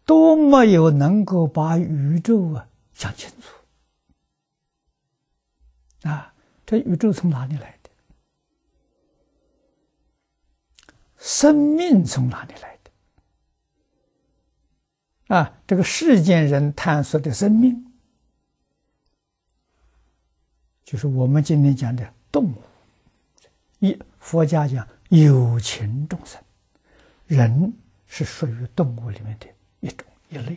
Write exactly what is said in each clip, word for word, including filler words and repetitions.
都没有能够把宇宙啊讲清楚。啊，这宇宙从哪里来的？生命从哪里来的？啊，这个世间人探索的生命，就是我们今天讲的动物。一佛家讲有情众生，人是属于动物里面的一种一类。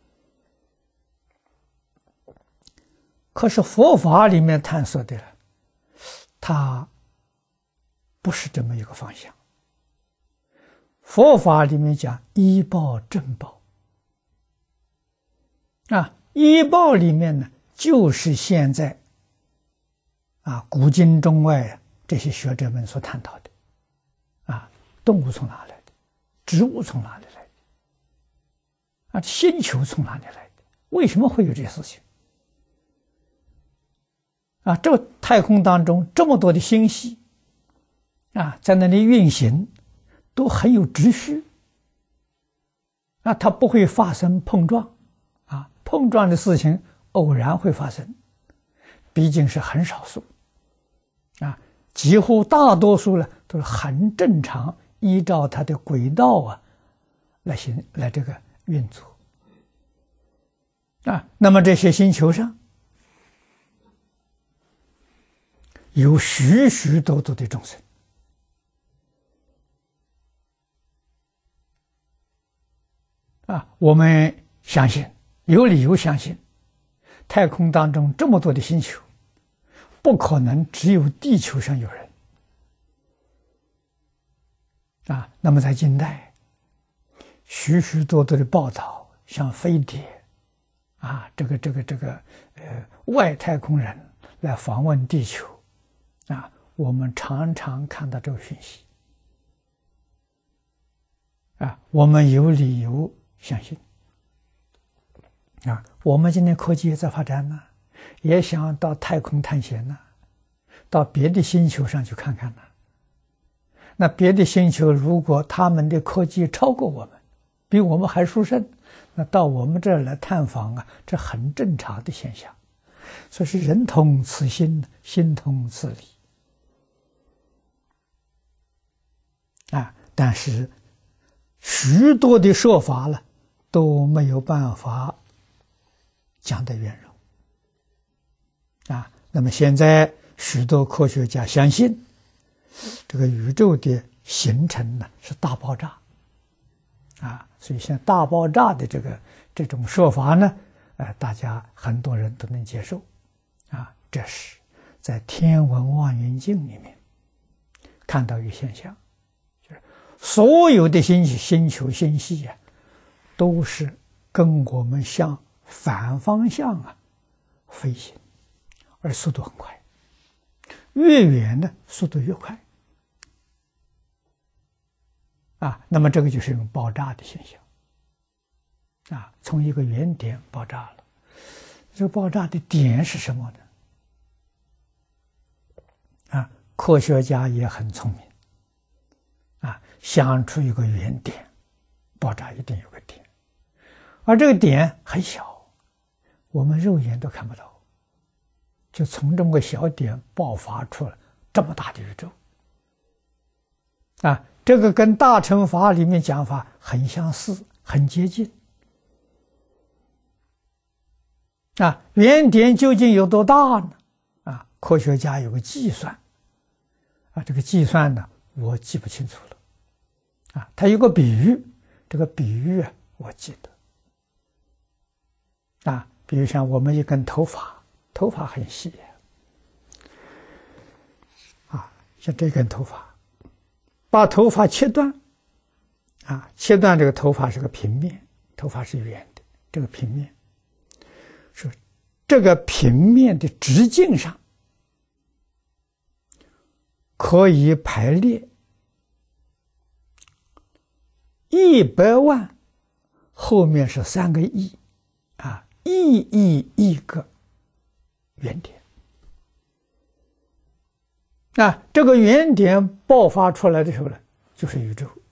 可是佛法里面探索的，它不是这么一个方向。佛法里面讲依报正报，啊，依报里面呢，就是现在啊古今中外这些学者们所探讨的，啊，动物从哪来的，植物从哪里来的，啊，星球从哪里来的，为什么会有这些事情？啊，这太空当中这么多的星系，啊，在那里运行，都很有秩序，啊，它不会发生碰撞，啊，碰撞的事情偶然会发生，毕竟是很少数，啊，几乎大多数呢都是很正常，依照它的轨道啊来行来这个运作，啊，那么这些星球上有许许多多的众生，啊，我们相信，有理由相信，太空当中这么多的星球，不可能只有地球上有人，啊，那么在近代，许许多多的报道，像飞碟，啊，这个这个这个呃外太空人来访问地球。啊，我们常常看到这个讯息，啊，我们有理由相信，啊，我们今天科技也在发展呢，也想到太空探险呢，到别的星球上去看看呢。那别的星球如果他们的科技超过我们，比我们还殊胜，那到我们这儿来探访啊，这很正常的现象。所以是人同此心，心同此理。啊，但是许多的说法了都没有办法讲得圆融。啊，那么现在许多科学家相信，这个宇宙的形成呢是大爆炸。啊，所以像大爆炸的这个这种说法呢，呃，大家很多人都能接受。啊，这是在天文望远镜里面看到一个现象。所有的星星球星系啊，都是跟我们向反方向啊飞行，而速度很快，越远呢速度越快。啊，那么这个就是一种爆炸的现象。啊，从一个原点爆炸了，这个爆炸的点是什么呢？啊，科学家也很聪明。啊，想出一个原点，爆炸一定有个点，而这个点很小，我们肉眼都看不到，就从这么个小点爆发出了这么大的宇宙。啊，这个跟大乘法里面讲法很相似，很接近。啊，原点究竟有多大呢？啊，科学家有个计算，啊，这个计算呢，我记不清楚了。啊，他有个比喻，这个比喻啊，我记得。啊，比如像我们一根头发，头发很细，啊，像这根头发，把头发切断，啊，切断这个头发是个平面，头发是圆的，这个平面，说这个平面的直径上可以排列一百万，后面是三个亿，啊，亿亿亿个原点。啊，这个原点爆发出来的时候呢，就是宇宙。